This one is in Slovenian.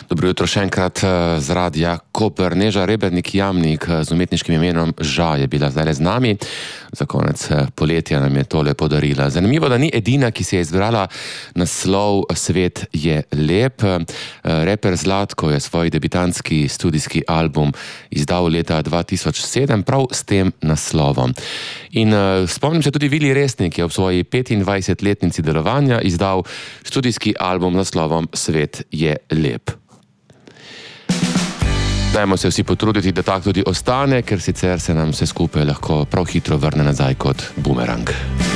Dobro jutro še enkrat z radia Koper. Neža Rebernik Jamnik z umetniškim imenom Ža je bila zdaj z nami. Za konec poletja nam je tole podarila. Zanimivo, da ni edina, ki si je izbrala naslov Svet je lep. Reper Zlatko je svoj debitantski studijski album izdal leta 2007 prav s tem naslovom. In spomnim se tudi Vili Resnik je ob svoji 25-letnici delovanja izdal studijski album z naslovom Svet je lep. Dajmo se vsi potruditi, da tak tudi ostane, ker sicer se nam vse skupaj lahko prav hitro vrne nazaj kot bumerang.